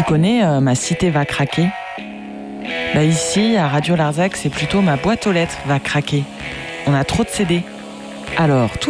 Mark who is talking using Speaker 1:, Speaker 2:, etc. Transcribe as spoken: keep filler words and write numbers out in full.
Speaker 1: connais, euh, ma cité va craquer. Bah ici, à Radio Larzac, c'est plutôt ma boîte aux lettres va craquer. On a trop de C D. Alors,